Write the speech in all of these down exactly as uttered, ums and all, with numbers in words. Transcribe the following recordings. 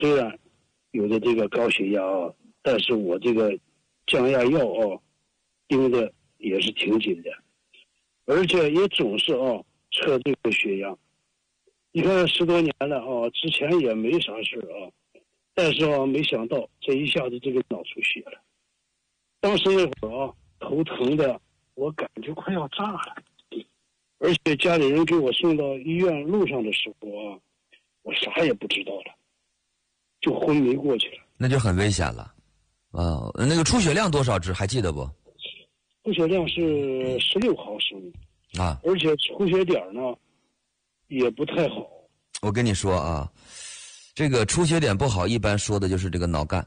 虽然有的这个高血压啊，但是我这个降压药啊，盯的也是挺紧的，而且也总是啊测这个血压。你看十多年了啊，之前也没啥事啊，但是啊，没想到这一下子这个脑出血了。当时那会儿啊，头疼的我感觉快要炸了，而且家里人给我送到医院路上的时候啊，我啥也不知道了，就昏迷过去了。 那就很危险了啊！那个出血量多少支还记得不？ 出血量是十六毫升啊， 而且出血点呢也不太好。 我跟你说啊，这个出血点不好，一般说的就是这个脑干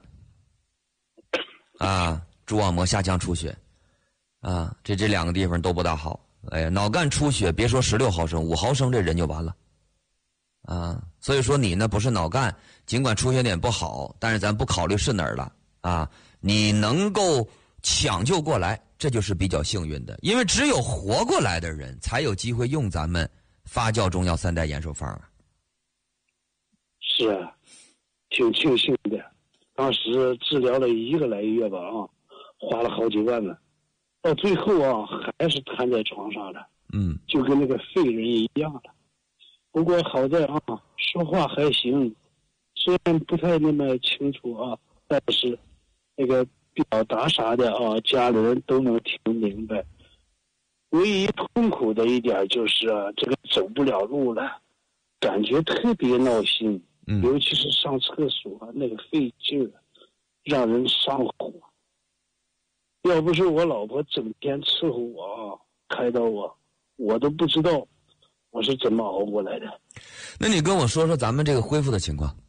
啊，蛛网膜下腔出血啊，这这两个地方都不大好。哎呀，脑干出血，别说十六毫升，五毫升这人就完了啊。所以说你呢不是脑干，尽管出血点不好，但是咱不考虑是哪儿了啊，你能够抢救过来，这就是比较幸运的，因为只有活过来的人才有机会用咱们发酵中药三代延寿方啊。 是啊，挺庆幸的。当时治疗了一个来月吧啊，花了好几万呢，到最后啊还是瘫在床上了， 嗯， 就跟那个废人一样了。不过好在啊，说话还行，虽然不太那么清楚啊，但是那个表达啥的啊，家里人都能听明白。唯一痛苦的一点就是啊，这个走不了路了，感觉特别闹心。 嗯， 尤其是上厕所啊，那个费劲儿，让人上火。要不是我老婆整天伺候我啊，开导我，我都不知道我是怎么熬过来的。 那你跟我说说咱们这个恢复的情况。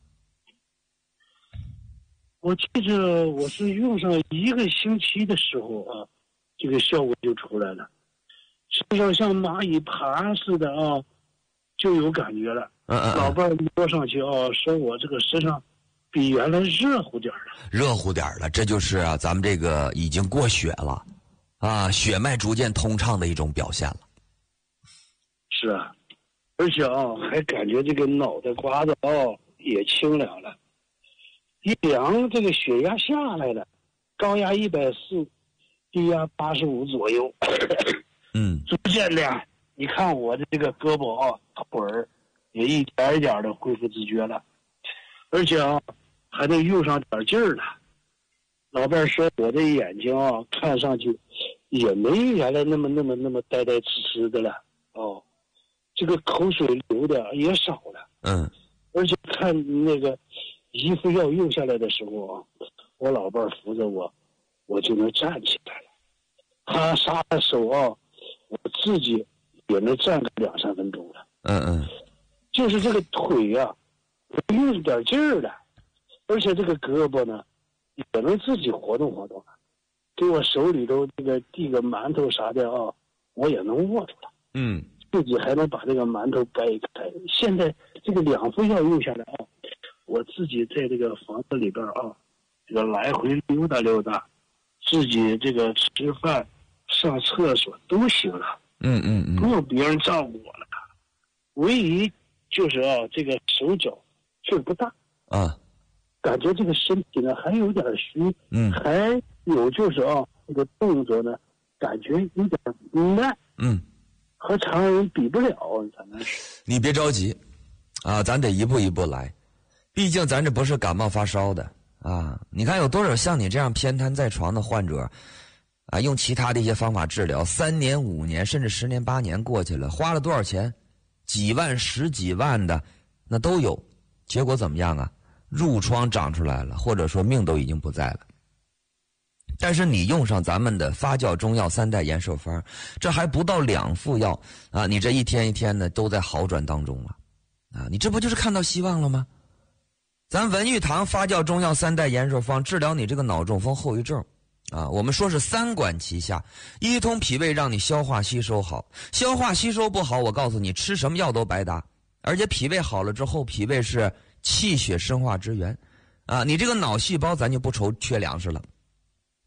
我记着我是用上一个星期的时候啊，这个效果就出来了，身上像蚂蚁爬似的啊，就有感觉了。 嗯嗯， 老伴摸上去啊，说我这个身上比原来热乎点了， 热乎点了，这就是啊，咱们这个已经过血了，啊，血脉逐渐通畅的一种表现了。 是啊，而且啊，还感觉这个脑袋瓜子啊也清凉了，一量这个血压下来了，高压一百四，低压八十五左右。 嗯， 逐渐的，你看我的这个胳膊啊、腿儿也一点一点的恢复自觉了，而且啊，还得用上点劲儿了。老伴说我的眼睛啊，看上去也没原来那么那么那么呆呆痴痴的了哦，这个口水流的也少了。 嗯， 而且看那个衣服要用下来的时候啊，我老伴扶着我，我就能站起来了。他撒了手啊，我自己也能站个两三分钟了。 嗯嗯， 就是这个腿呀、啊，用点劲儿了，而且这个胳膊呢，也能自己活动活动了。给我手里头这个递个馒头啥的啊，我也能握住了。 嗯， 自己还能把这个馒头掰开。现在这个两副药用下来啊，我自己在这个房子里边啊，这个来回溜达溜达，自己这个吃饭、上厕所都行了。 嗯嗯嗯， 不用别人照顾我了。唯一就是啊，这个手脚劲儿不大啊， 感觉这个身体呢还有点虚。 嗯， 还有就是啊，这个动作呢，感觉有点慢。 嗯。 和常人比不了，咱们是。 你别着急，啊，咱得一步一步来，毕竟咱这不是感冒发烧的啊。你看有多少像你这样偏瘫在床的患者，啊，用其他的一些方法治疗，三年、五年甚至十年、八年过去了，花了多少钱？几万、十几万的，那都有。结果怎么样啊？褥疮长出来了，或者说命都已经不在了。但是你用上咱们的发酵中药三代延寿方，这还不到两副药啊，你这一天一天的都在好转当中了啊，你这不就是看到希望了吗？咱文玉堂发酵中药三代延寿方治疗你这个脑中风后遗症啊，我们说是三管齐下，一通脾胃让你消化吸收好，消化吸收不好，我告诉你吃什么药都白搭，而且脾胃好了之后，脾胃是气血生化之源啊，你这个脑细胞咱就不愁缺粮食了。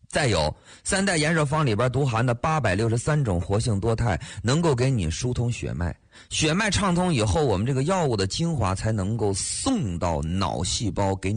再有，三代延寿方里边独含的八百六十三种活性多肽，能够给你疏通血脉，血脉畅通以后，我们这个药物的精华才能够送到脑细胞给你。